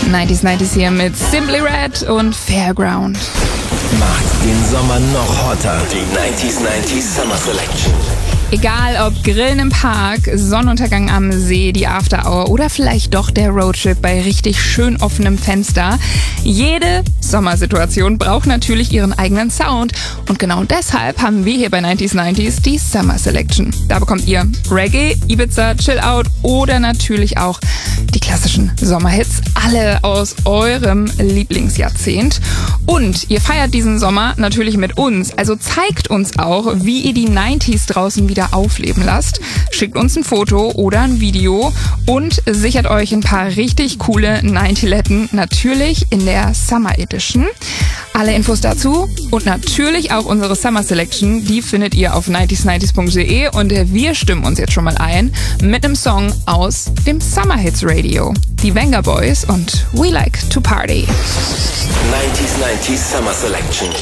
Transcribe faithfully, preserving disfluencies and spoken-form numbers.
neunzig neunzig hier mit Simply Red und Fairground. Macht den Sommer noch hotter. Die neunzig neunzig Summer Selection. Egal ob Grillen im Park, Sonnenuntergang am See, die After Hour oder vielleicht doch der Roadtrip bei richtig schön offenem Fenster. Jede Sommersituation braucht natürlich ihren eigenen Sound. Und genau deshalb haben wir hier bei neunzig neunzig die Summer Selection. Da bekommt ihr Reggae, Ibiza, Chill Out oder natürlich auch die klassischen Sommerhits. Alle aus eurem Lieblingsjahrzehnt. Und ihr feiert diesen Sommer natürlich mit uns. Also zeigt uns auch, wie ihr die neunziger draußen wieder aufleben lasst. Schickt uns ein Foto oder ein Video und sichert euch ein paar richtig coole neunziger-Letten, natürlich in der Summer Edition. Alle Infos dazu und natürlich auch unsere Summer Selection, die findet ihr auf neunzig neunzig punkt de und wir stimmen uns jetzt schon mal ein mit einem Song aus dem Summer Hits Radio. Die Venga Boys und We Like to Party. neunzig neunzig Summer Selection.